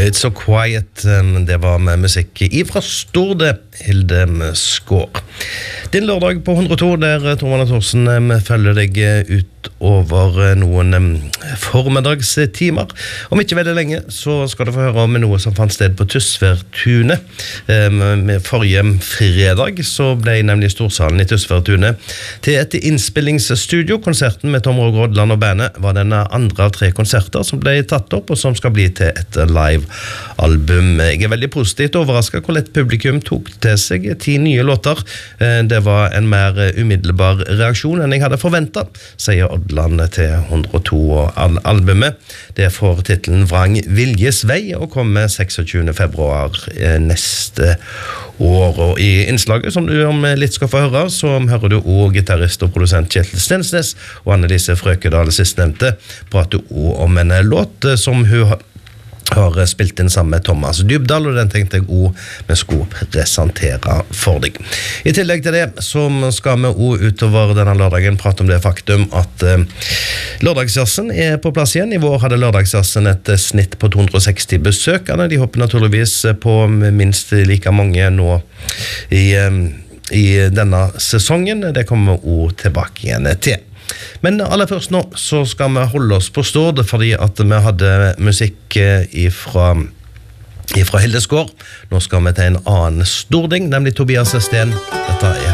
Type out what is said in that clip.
It's So Quiet, det var med musikk ifra Storde, Hilde Skår. Din lørdag på 102, der Torvald Thorsen følger deg ut over noen formiddagstimer. Om ikke veldig lenge så skal du få høre om noe som fant sted på Tysværtunet. Forrige fredag så ble nemlig Storsalen i Tysværtunet til et innspillingsstudio. Konserten med Tom Roger Odland og bandet var den andre av 3 konserter som ble tatt opp, og som skal bli til et live-album. Jeg veldig positivt overrasket hvor lett publikum tok til seg 10 nye låter. Det var en mer umiddelbar reaksjon enn jeg hadde forventet, sier Odland til 102 og albumet. Det får titelen Vrang Viljes Vei og kommer 26. februar neste år. Og i innslaget som du om litt skal få høre, så hører du også gitarist og produsent Kjetil Stensnes og Annelise Frøkedal sistnevnte prater også om en låt som hun har spilt inn sammen med Thomas Dybdahl, og den tenkte jeg også vi skulle presentere for deg. I tillegg til det så skal vi også utover denne lørdagen prate om det faktum at lørdagsjazzen er på plass igjen. I vår hadde lørdagsjazzen et snitt på 260 besøkende. De hopper naturligvis på minst like mange nå i denne sesongen. Det kommer vi også tilbake igjen til. Men aller først nå så skal vi holde oss på Stord, fordi at vi hadde musikk ifra Hilde Skår. Nå skal vi til en annen stording, nemlig Tobias Sten. Dette er